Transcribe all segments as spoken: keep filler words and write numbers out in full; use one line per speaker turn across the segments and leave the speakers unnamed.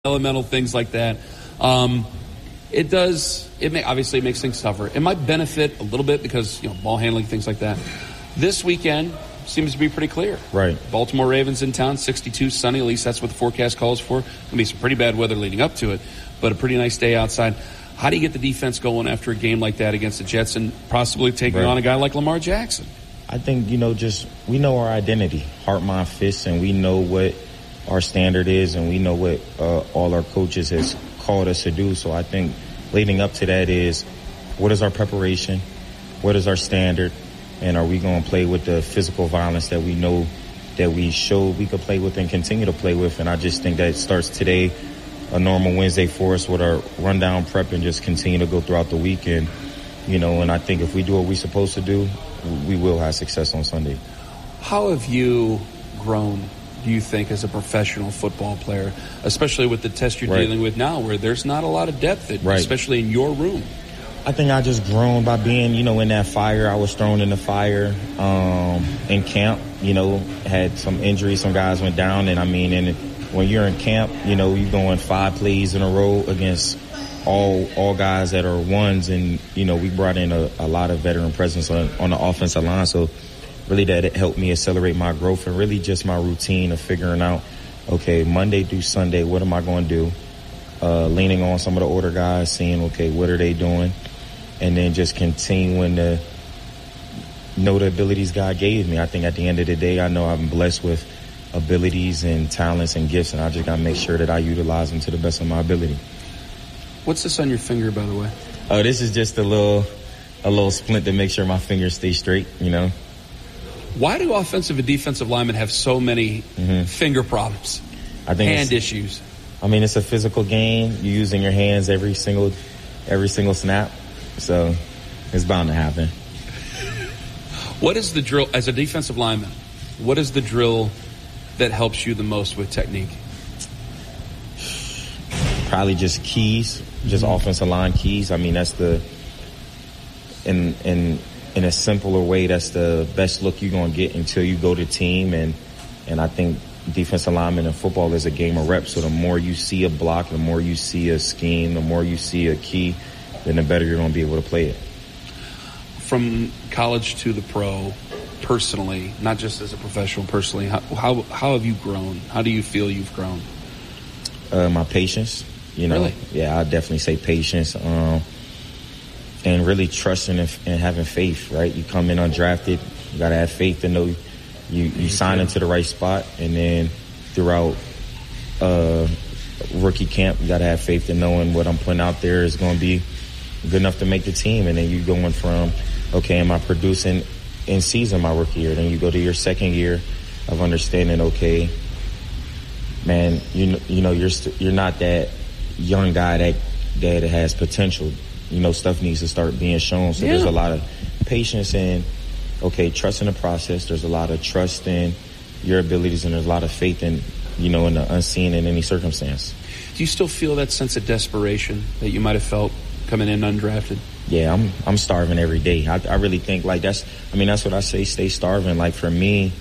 elemental things like that. Um, it does, it may, obviously it makes things tougher. It might benefit a little bit because, you know, ball handling, things like that. This weekend seems to be pretty clear.
Right.
Baltimore Ravens in town, sixty-two, sunny, at least that's what the forecast calls for. There'll be some pretty bad weather leading up to it, but a pretty nice day outside. How do you get the defense going after a game like that against the Jets and possibly taking
right.
on a guy like Lamar Jackson?
I think, you know, just we know our identity, heart, mind, fist, and we know what our standard is, and we know what uh, all our coaches has called us to do. So I think leading up to that is, what is our preparation? What is our standard? And are we going to play with the physical violence that we know that we showed we could play with and continue to play with? And I just think that it starts today, a normal Wednesday for us with our rundown prep, and just continue to go throughout the weekend. You know, and I think if we do what we're supposed to do, we will have success on Sunday.
How have you grown, do you think, as a professional football player, especially with the test you're
right. dealing
with now, where there's not a lot of depth,
right.
especially in your room?
I think I just grown by being, you know, in that fire. I was thrown in the fire um, in camp, you know, had some injuries. Some guys went down. And, I mean, and when you're in camp, you know, you're going five plays in a row against all all guys that are ones. And, you know, we brought in a, a lot of veteran presence on, on the offensive line. So really that it helped me accelerate my growth and really just my routine of figuring out, okay, Monday through Sunday, what am I going to do? Uh, leaning on some of the older guys, seeing, okay, what are they doing? And then just continuing to know the abilities God gave me. I think at the end of the day, I know I'm blessed with abilities and talents and gifts, and I just got to make sure that I utilize them to the best of my ability.
What's this on your finger, by the way?
Oh, this is just a little a little splint to make sure my fingers stay straight, you know.
Why do offensive and defensive linemen have so many mm-hmm. finger problems?
I think
hand issues.
I mean, it's a physical game. You're using your hands every single every single snap, so it's bound to happen.
What is the drill as a defensive lineman? What is the drill that helps you the most with technique?
Probably just keys, just mm-hmm. offensive line keys. I mean, that's the in in in a simpler way, that's the best look you're gonna get until you go to team. And and I think defensive lineman in football is a game of reps. So the more you see a block, the more you see a scheme, the more you see a key, then the better you're gonna be able to play it.
From college to the pro, personally, not just as a professional, personally, how how, how have you grown? How do you feel you've grown?
Uh, my patience. You know,
really?
Yeah, I definitely say patience, um, and really trusting and, and having faith, right? You come in undrafted, you got to have faith to know you, you sign into the right spot. And then throughout uh, rookie camp, you got to have faith in knowing what I'm putting out there is going to be good enough to make the team. And then you going from, okay, am I producing in season my rookie year? Then you go to your second year of understanding, okay, man, you, you know, you're, st- you're not that young guy that that has potential. You know, stuff needs to start being shown. So yeah. There's a lot of patience and, okay, trust in the process. There's a lot of trust in your abilities, and there's a lot of faith in, you know, in the unseen in any circumstance.
Do you still feel that sense of desperation that you might have felt coming in undrafted?
Yeah, I'm I'm starving every day. I, I really think, like, that's, I mean, that's what I say, stay starving. Like, for me,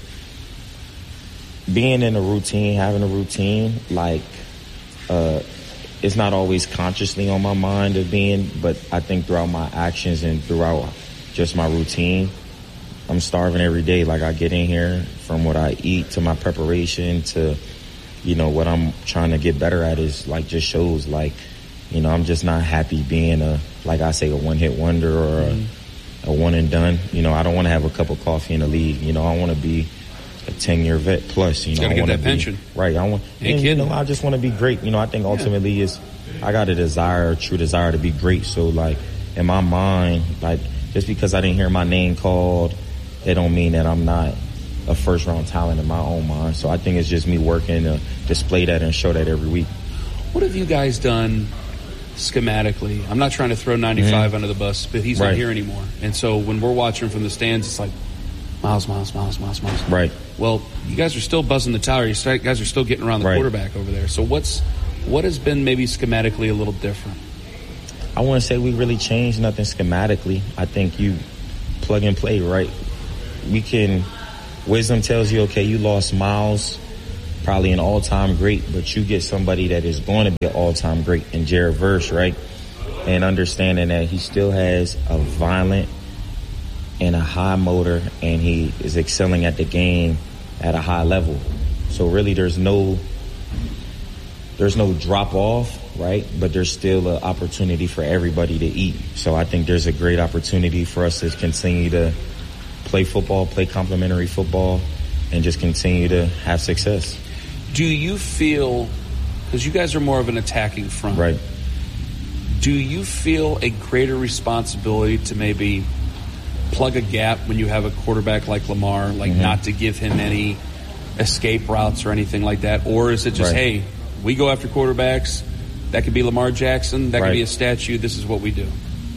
being in a routine, having a routine, like, uh, it's not always consciously on my mind of being, but I think throughout my actions and throughout just my routine, I'm starving every day. Like, I get in here, from what I eat to my preparation to, you know, what I'm trying to get better at is, like, just shows, like, you know, I'm just not happy being a, like I say, a one-hit wonder or a, mm-hmm. a one and done. You know, I don't want to have a cup of coffee in the league. You know, I want to be a ten-year vet plus, you know.
Gotta
I
get
want
that
to
pension.
Be, right. I want,
Ain't
and, you
kidding.
know, I just want to be great. You know, I think ultimately yeah. is, I got a desire, a true desire to be great. So, like, in my mind, like, just because I didn't hear my name called, it don't mean that I'm not a first-round talent in my own mind. So I think it's just me working to display that and show that every week.
What have you guys done schematically? I'm not trying to throw ninety-five mm-hmm. under the bus, but he's
right.
not here anymore. And so when we're watching from the stands, it's like, Miles, Miles, Miles, Miles, Miles.
Right.
Well, you guys are still buzzing the tower. You guys are still getting around the
right.
quarterback over there. So what's what has been maybe schematically a little different?
I wouldn't say we really changed nothing schematically. I think you plug and play, right? We can, wisdom tells you, okay, you lost Miles probably an all-time great, but you get somebody that is going to be an all-time great in Jared Verse, right? And understanding that he still has a violent and a high motor, and he is excelling at the game at a high level. So really there's no there's no drop off, right? But there's still an opportunity for everybody to eat. So I think there's a great opportunity for us to continue to play football, play complementary football, and just continue to have success.
Do you feel, because you guys are more of an attacking front,
right?
Do you feel a greater responsibility to maybe plug a gap when you have a quarterback like Lamar, like mm-hmm. not to give him any escape routes or anything like that? Or is it just, right. hey, we go after quarterbacks, that could be Lamar Jackson, that right. could be a statue, this is what we do?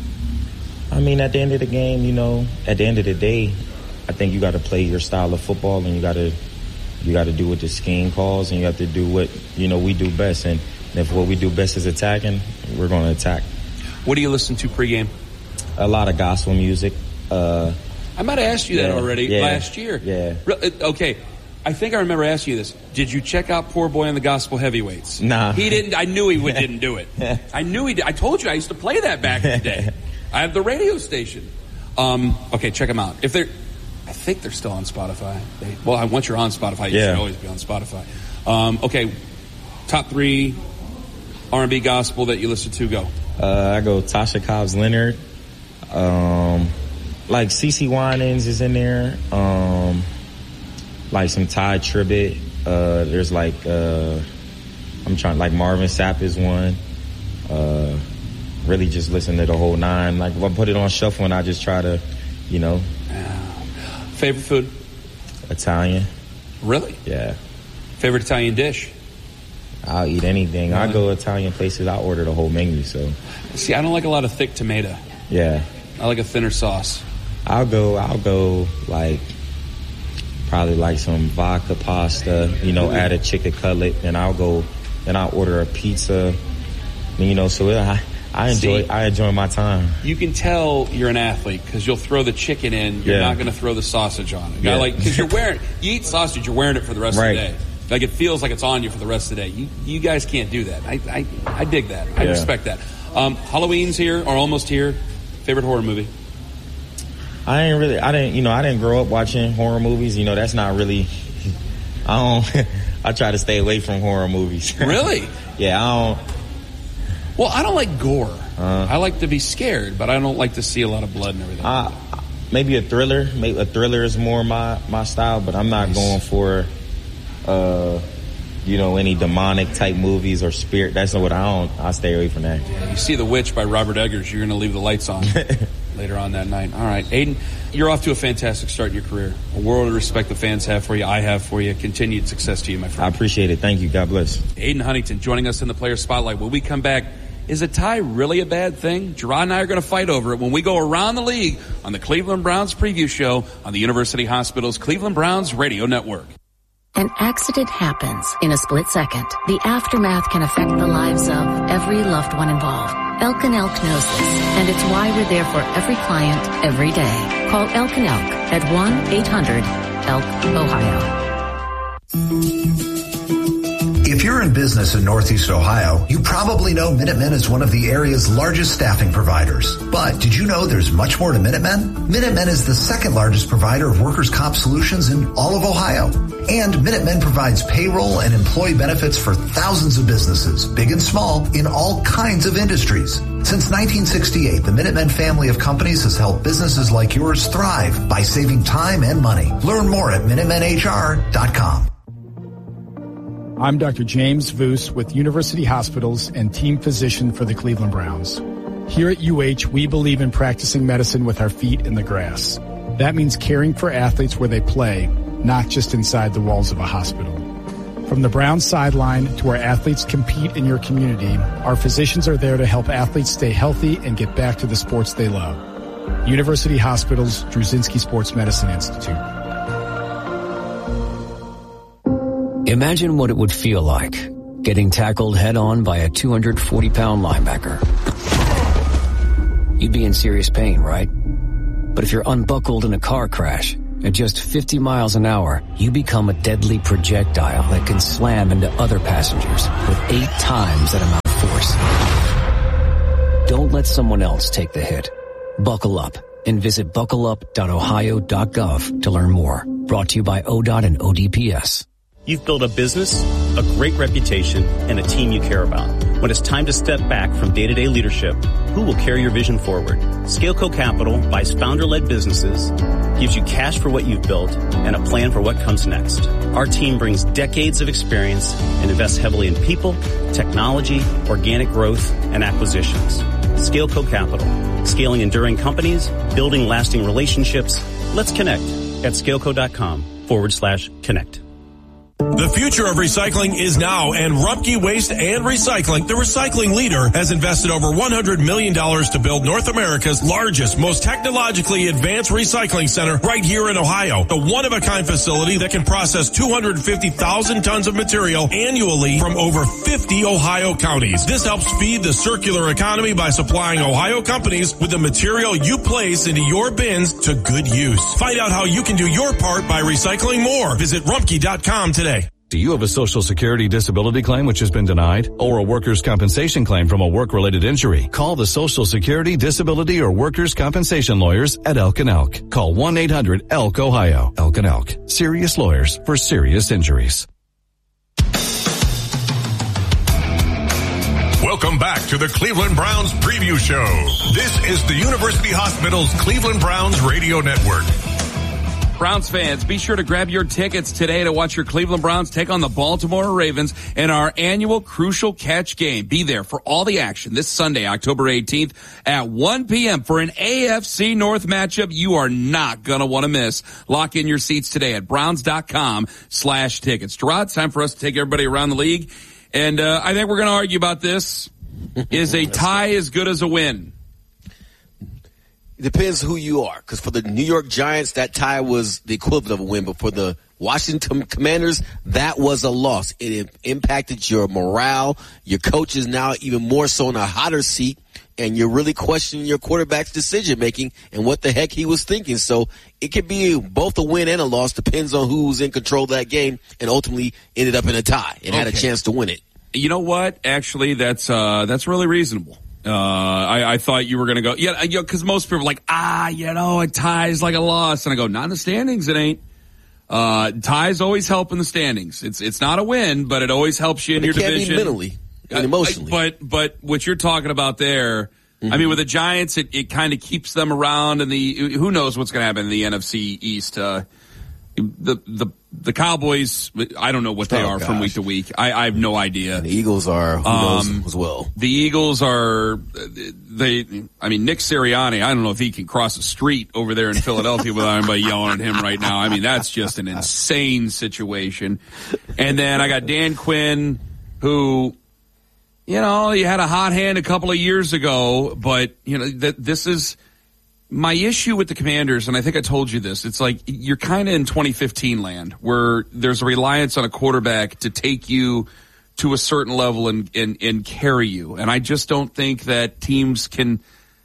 I mean, at the end of the game, you know, at the end of the day, I think you got to play your style of football, and you got to you got to do what the scheme calls, and you have to do what, you know, we do best. And if what we do best is attacking, we're going to attack.
What do you listen to pregame?
A lot of gospel music. Uh,
I might have asked you
yeah,
that already
yeah,
last year.
Yeah.
Okay. I think I remember asking you this. Did you check out Poor Boy on the Gospel Heavyweights?
Nah.
He didn't. I knew he would, didn't do it. I knew he did. I told you I used to play that back in the day. I have the radio station. Um, okay, check them out. If they're, I think they're still on Spotify. They, well, once you're on Spotify, you
yeah.
should always be on Spotify. Um, okay, top three R and B gospel that you listen to, go.
Uh, I go Tasha Cobbs Leonard. Um, like CeCe Winans is in there. Um, like some Ty Tribbett. Uh, there's like, uh, I'm trying, like Marvin Sapp is one. Uh, really just listen to the whole nine. Like, if I put it on shuffle and I just try to, you know.
Favorite food?
Italian.
Really?
Yeah.
Favorite Italian dish?
I'll eat anything. Really? I go Italian places, I order the whole menu, so.
See, I don't like a lot of thick tomato.
Yeah.
I like a thinner sauce.
I'll go, I'll go, like, probably like some vodka pasta, you know, add a chicken cutlet, and I'll go, and I'll order a pizza, you know, so I, I enjoy, See, I enjoy my time.
You can tell you're an athlete because you'll throw the chicken in, you're yeah. not going to throw the sausage on it. Yeah. Like, because you're wearing, you eat sausage, you're wearing it for the rest
right.
of the day. Like, it feels like it's on you for the rest of the day. You, you guys can't do that. I, I, I dig that. I yeah. respect that. Um, Halloween's here, or almost here. Favorite horror movie?
I ain't really, I didn't, you know, I didn't grow up watching horror movies. You know, that's not really, I don't, I try to stay away from horror movies.
Really?
Yeah, I don't.
Well, I don't like gore.
Uh,
I like to be scared, but I don't like to see a lot of blood and everything.
Uh, maybe a thriller. Maybe a thriller is more my, my style, but I'm not nice. going for, uh, you know, any demonic type movies or spirit. That's not what I don't. I stay away from that.
Yeah, you see The Witch by Robert Eggers, you're going to leave the lights on later on that night. All right, Aiden, you're off to a fantastic start in your career. A world of respect the fans have for you, I have for you. Continued success to you, my friend.
I appreciate it. Thank you. God bless.
Aiden Huntington joining us in the Player Spotlight. When we come back, is a tie really a bad thing? Gerard and I are going to fight over it when we go around the league on the Cleveland Browns preview show on the University Hospital's Cleveland Browns radio network.
An accident happens in a split second. The aftermath can affect the lives of every loved one involved. Elk and Elk knows this, and it's why we're there for every client every day. Call Elk and Elk at one eight hundred elk ohio.
If you're in business in Northeast Ohio, you probably know Minutemen is one of the area's largest staffing providers. But did you know there's much more to Minutemen? Minutemen is the second largest provider of workers' comp solutions in all of Ohio. And Minutemen provides payroll and employee benefits for thousands of businesses, big and small, in all kinds of industries. Since nineteen sixty-eight, the Minutemen family of companies has helped businesses like yours thrive by saving time and money. Learn more at minutemen h r dot com.
I'm Doctor James Voos with University Hospitals and team physician for the Cleveland Browns. Here at U H, we believe in practicing medicine with our feet in the grass. That means caring for athletes where they play, not just inside the walls of a hospital. From the Browns sideline to where athletes compete in your community, our physicians are there to help athletes stay healthy and get back to the sports they love. University Hospitals, Druzynski Sports Medicine Institute.
Imagine what it would feel like getting tackled head-on by a two hundred forty pound linebacker. You'd be in serious pain, right? But if you're unbuckled in a car crash, At just fifty miles an hour, you become a deadly projectile that can slam into other passengers with eight times that amount of force. Don't let someone else take the hit. Buckle up and visit buckle up dot ohio dot gov to learn more. Brought to you by O D O T and O D P S.
You've built a business, a great reputation, and a team you care about. When it's time to step back from day-to-day leadership, who will carry your vision forward? Scaleco Capital buys founder-led businesses, gives you cash for what you've built, and a plan for what comes next. Our team brings decades of experience and invests heavily in people, technology, organic growth, and acquisitions. Scaleco Capital, scaling enduring companies, building lasting relationships. Let's connect at scaleco.com forward slash connect.
The future of recycling is now, and Rumpke Waste and Recycling, the recycling leader, has invested over one hundred million dollars to build North America's largest, most technologically advanced recycling center right here in Ohio. A one-of-a-kind facility that can process two hundred fifty thousand tons of material annually from over fifty Ohio counties. This helps feed the circular economy by supplying Ohio companies with the material you place into your bins to good use. Find out how you can do your part by recycling more. Visit rumpke dot com today.
Do you have a Social Security disability claim which has been denied, or a workers' compensation claim from a work-related injury? Call the Social Security, Disability, or Workers' Compensation Lawyers at Elk and Elk. Call one eight hundred E L K Ohio. Elk and Elk. Serious lawyers for serious injuries.
Welcome back to the Cleveland Browns Preview Show. This is the University Hospital's Cleveland Browns Radio Network.
Browns fans, be sure to grab your tickets today to watch your Cleveland Browns take on the Baltimore Ravens in our annual Crucial Catch game. Be there for all the action this Sunday, October eighteenth at one p.m. for an A F C North matchup you are not going to want to miss. Lock in your seats today at browns.com slash tickets. Gerard, it's time for us to take everybody around the league. And uh, I think we're going to argue about this. Is a tie as good as a win?
It depends who you are, because for the New York Giants, that tie was the equivalent of a win. But for the Washington Commanders, that was a loss. It impacted your morale. Your coach is now even more so in a hotter seat, and you're really questioning your quarterback's decision-making and what the heck he was thinking. So it could be both a win and a loss, depends on who's in control of that game, and ultimately ended up in a tie and okay. had a chance to win it.
You know what? Actually, that's uh, that's really reasonable. Uh, I, I thought you were going to go, yeah, you know, cause most people are like, ah, you know, a tie's like a loss. And I go, not in the standings, it ain't. Uh, ties always help in the standings. It's, it's not a win, but it always helps you in
but
your
it can't
division.
Be mentally and emotionally.
Uh, but, but what you're talking about there, mm-hmm. I mean, with the Giants, it, it kind of keeps them around, and the, who knows what's going to happen in the N F C East. Uh, the, the, the Cowboys, I don't know what they oh, are gosh. from week to week. I, I have no idea.
And the Eagles are, who knows um, as well.
The Eagles are, they, I mean, Nick Sirianni, I don't know if he can cross a street over there in Philadelphia without anybody yelling at him right now. I mean, that's just an insane situation. And then I got Dan Quinn, who, you know, he had a hot hand a couple of years ago, but, you know, that this is, my issue with the Commanders, and I think I told you this, it's like you're kind of in twenty fifteen land where there's a reliance on a quarterback to take you to a certain level and, and, and carry you. And I just don't think that teams can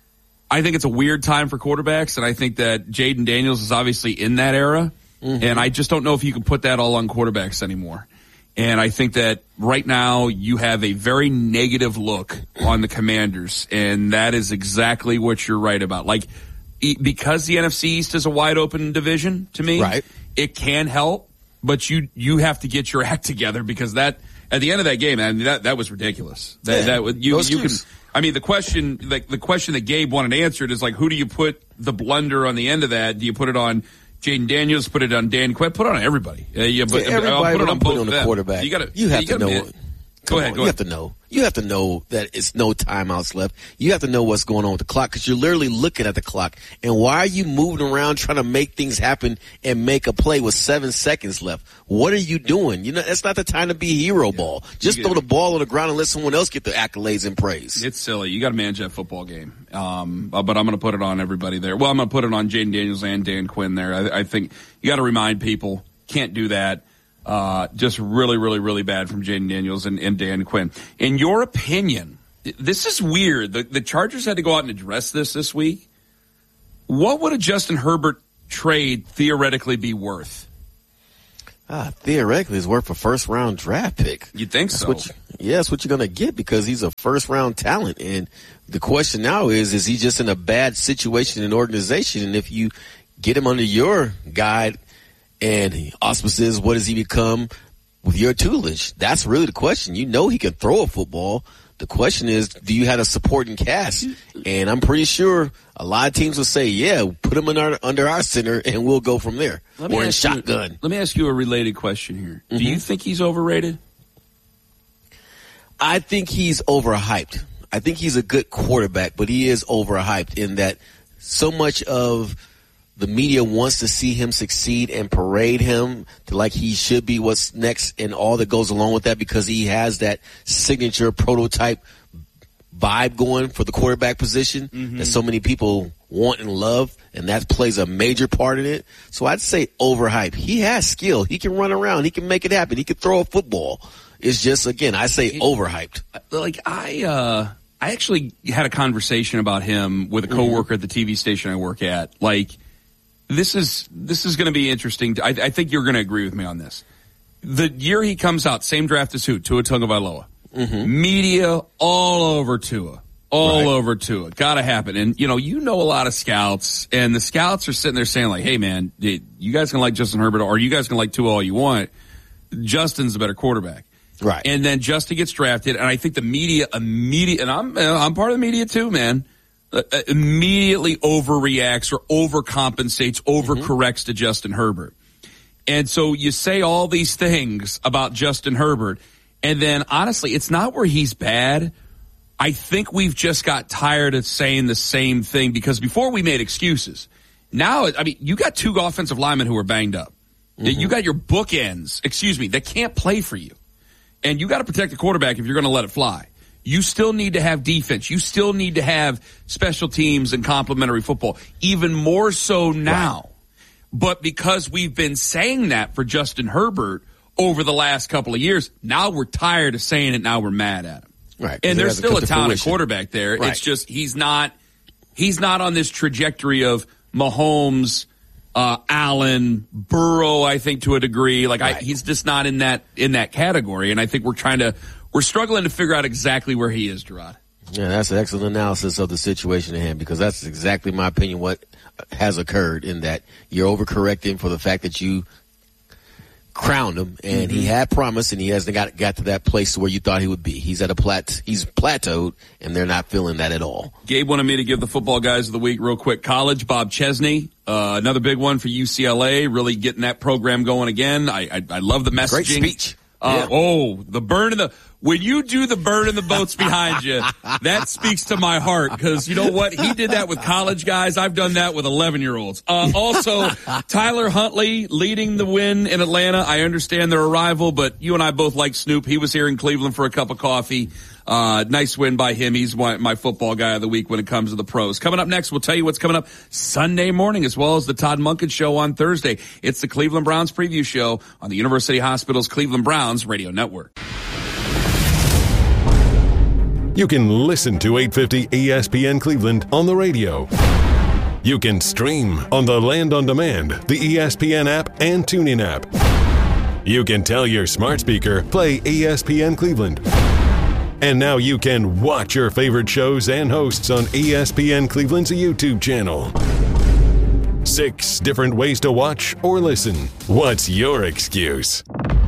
– I think it's a weird time for quarterbacks, and I think that Jaden Daniels is obviously in that era. Mm-hmm. And I just don't know if you can put that all on quarterbacks anymore. And I think that right now you have a very negative look on the Commanders, and that is exactly what you're right about. Like – because the N F C East is a wide open division to me,
right.
It can help, but you you have to get your act together because that at the end of that game, I mean, that that was ridiculous. That
yeah.
that you no you can. I mean, the question like the question that Gabe wanted answered is like, who do you put the blunder on the end of that? Do you put it on Jaden Daniels? Put it on Dan Quinn? Put it on everybody. Uh, yeah, but
yeah, everybody
I'll put it on both
on
of
the
them.
quarterback.
You got
You have
you
to
gotta,
know.
Man,
Come
go ahead.
On,
Go
you
ahead.
have to know. You have to know that it's no timeouts left. You have to know what's going on with the clock because you're literally looking at the clock. And why are you moving around trying to make things happen and make a play with seven seconds left? What are you doing? You know, that's not the time to be hero ball. Just throw the ball on the ground and let someone else get the accolades and praise.
It's silly. You got to manage that football game. Um, but I'm going to put it on everybody there. Well, I'm going to put it on Jaden Daniels and Dan Quinn there. I, I think you got to remind people, can't do that. Uh, just really, really, really bad from Jaden Daniels and, and Dan Quinn. In your opinion, this is weird. The, the Chargers had to go out and address this this week. What would a Justin Herbert trade theoretically be worth?
Ah, theoretically, it's worth a first-round draft pick.
You think
that's
so?
What you, yeah, that's what you're going to get because he's a first-round talent. And the question now is, is he just in a bad situation in organization? And if you get him under your guide and auspices, what does he become with your tutelage? That's really the question. You know he can throw a football. The question is, do you have a supporting cast? And I'm pretty sure a lot of teams will say, yeah, put him under, under our center and we'll go from there.
Let me
or in
ask you-
shotgun.
Let me ask you a related question here.
Mm-hmm.
Do you think he's overrated?
I think he's overhyped. I think he's a good quarterback, but he is overhyped in that so much of the media wants to see him succeed and parade him to like he should be what's next and all that goes along with that because he has that signature prototype vibe going for the quarterback position
Mm-hmm.
that so many people want and love, and that plays a major part in it. So I'd say overhyped. He has skill. He can run around. He can make it happen. He can throw a football. It's just, again, I say overhyped.
Like I, uh, I actually had a conversation about him with a coworker at the T V station I work at. Like, this is this is going to be interesting. I, I think you're going to agree with me on this. The year he comes out, same draft as who? Tua Tagovailoa. Mm-hmm. Media all over Tua. All
Right.
over Tua. Gotta happen. And, you know, you know a lot of scouts, and the scouts are sitting there saying, like, hey, man, you guys can like Justin Herbert, or you guys can like Tua all you want. Justin's the better quarterback.
Right.
And then Justin gets drafted, and I think the media immediately, and I'm, I'm part of the media too, man, uh, immediately overreacts or overcompensates, overcorrects to Justin Herbert. And so you say all these things about Justin Herbert, and then honestly, it's not where he's bad. I think we've just got tired of saying the same thing because before we made excuses. Now, I mean, you got two offensive linemen who are banged up. Mm-hmm. You got your bookends, excuse me, that can't play for you. And you got to protect the quarterback if you're going to let it fly. You still need to have defense. You still need to have special teams and complementary football, even more so now. Right. But because we've been saying that for Justin Herbert over the last couple of years, now we're tired of saying it. Now we're mad at him.
Right.
And there's still a talented quarterback there.
Right.
It's just he's not he's not on this trajectory of Mahomes, uh, Allen, Burrow, I think, to a degree. Like
right.
I, he's just not in that in that category. And I think we're trying to we're struggling to figure out exactly where he is, Gerard.
Yeah, that's an excellent analysis of the situation at hand because that's exactly my opinion what has occurred in that you're overcorrecting for the fact that you crowned him and mm-hmm. he had promise and he hasn't got got to that place where you thought he would be. He's at a plat he's plateaued and they're not feeling that at all.
Gabe wanted me to give the football guys of the week real quick. College, Bob Chesney, uh, another big one for U C L A, really getting that program going again. I I, I love the messaging.
Great speech.
Uh,
yeah.
Oh, the burn in the, when you do the burn in the boats behind you, that speaks to my heart because you know what? He did that with college guys. I've done that with eleven year olds. Uh, also, Tyler Huntley leading the win in Atlanta. I understand their arrival, but you and I both like Snoop. He was here in Cleveland for a cup of coffee. Uh, nice win by him. He's my, my football guy of the week when it comes to the pros. Coming up next, we'll tell you what's coming up Sunday morning as well as the Todd Monken Show on Thursday. It's the Cleveland Browns preview show on the University Hospital's Cleveland Browns radio network.
You can listen to eight fifty E S P N Cleveland on the radio. You can stream on the Land on Demand, the E S P N app, and TuneIn app. You can tell your smart speaker, play E S P N Cleveland. And now you can watch your favorite shows and hosts on E S P N Cleveland's YouTube channel. Six different ways to watch or listen. What's your excuse?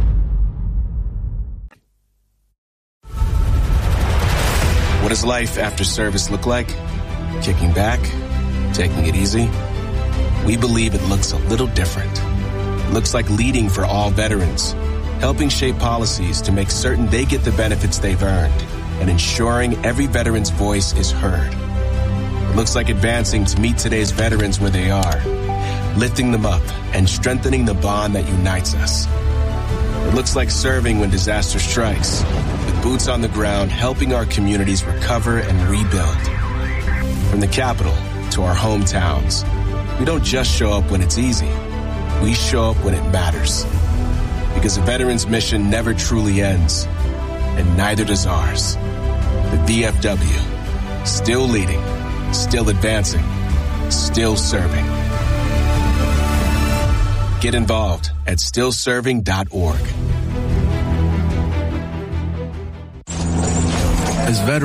What does life after service look like? Kicking back? Taking it easy? We believe it looks a little different. It looks like leading for all veterans, helping shape policies to make certain they get the benefits they've earned, and ensuring every veteran's voice is heard. It looks like advancing to meet today's veterans where they are, lifting them up and strengthening the bond that unites us. It looks like serving when disaster strikes, with boots on the ground helping our communities recover and rebuild. From the capital to our hometowns, we don't just show up when it's easy. We show up when it matters. Because a veteran's mission never truly ends, and neither does ours. The V F W, still leading, still advancing, still serving. Get involved at still serving dot org.
As veterans